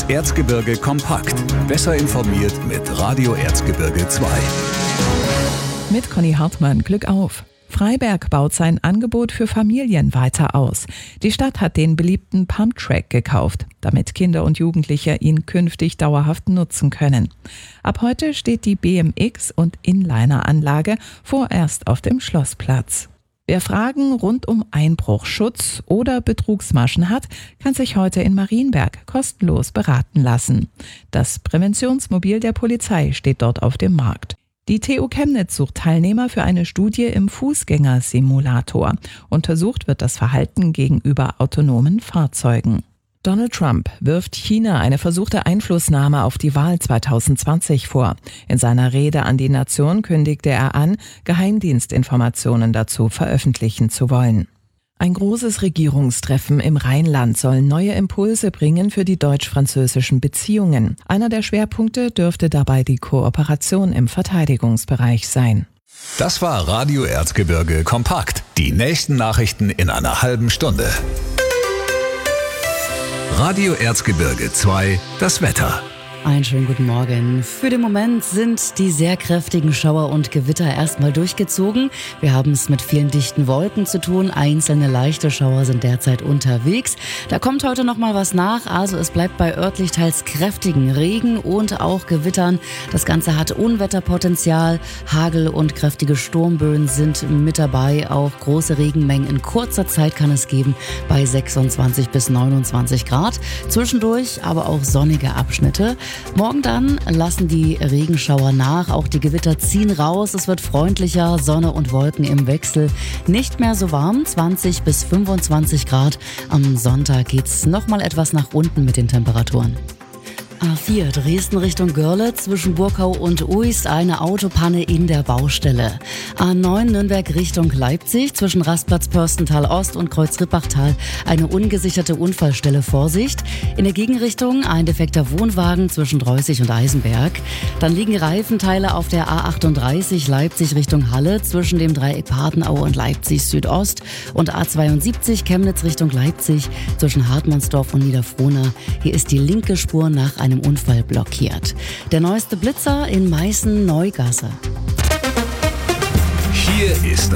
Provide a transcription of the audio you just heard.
Erzgebirge kompakt. Besser informiert mit Radio Erzgebirge 2. Mit Conny Hartmann, Glück auf! Freiberg baut sein Angebot für Familien weiter aus. Die Stadt hat den beliebten Pumptrack gekauft, damit Kinder und Jugendliche ihn künftig dauerhaft nutzen können. Ab heute steht die BMX- und Inliner-Anlage vorerst auf dem Schlossplatz. Wer Fragen rund um Einbruchschutz oder Betrugsmaschen hat, kann sich heute in Marienberg kostenlos beraten lassen. Das Präventionsmobil der Polizei steht dort auf dem Markt. Die TU Chemnitz sucht Teilnehmer für eine Studie im Fußgängersimulator. Untersucht wird das Verhalten gegenüber autonomen Fahrzeugen. Donald Trump wirft China eine versuchte Einflussnahme auf die Wahl 2020 vor. In seiner Rede an die Nation kündigte er an, Geheimdienstinformationen dazu veröffentlichen zu wollen. Ein großes Regierungstreffen im Rheinland soll neue Impulse bringen für die deutsch-französischen Beziehungen. Einer der Schwerpunkte dürfte dabei die Kooperation im Verteidigungsbereich sein. Das war Radio Erzgebirge kompakt. Die nächsten Nachrichten in einer halben Stunde. Radio Erzgebirge 2, das Wetter. Einen schönen guten Morgen. Für den Moment sind die sehr kräftigen Schauer und Gewitter erstmal durchgezogen. Wir haben es mit vielen dichten Wolken zu tun. Einzelne leichte Schauer sind derzeit unterwegs. Da kommt heute noch mal was nach. Also es bleibt bei örtlich teils kräftigen Regen und auch Gewittern. Das Ganze hat Unwetterpotenzial. Hagel und kräftige Sturmböen sind mit dabei. Auch große Regenmengen in kurzer Zeit kann es geben bei 26 bis 29 Grad. Zwischendurch aber auch sonnige Abschnitte. Morgen dann lassen die Regenschauer nach, auch die Gewitter ziehen raus, es wird freundlicher, Sonne und Wolken im Wechsel. Nicht mehr so warm, 20 bis 25 Grad. Am Sonntag geht's nochmal etwas nach unten mit den Temperaturen. A4 Dresden Richtung Görlitz zwischen Burkau und Uist eine Autopanne in der Baustelle. A9 Nürnberg Richtung Leipzig zwischen Rastplatz Pörstental Ost und Kreuz-Rippachtal eine ungesicherte Unfallstelle, Vorsicht. In der Gegenrichtung ein defekter Wohnwagen zwischen Dreußig und Eisenberg. Dann liegen Reifenteile auf der A38 Leipzig Richtung Halle zwischen dem Dreieck Patenaue und Leipzig Südost und A72 Chemnitz Richtung Leipzig zwischen Hartmannsdorf und Niederfrohna. Hier ist die linke Spur nach einem Unfall blockiert. Der neueste Blitzer in Meißen-Neugasse. Hier ist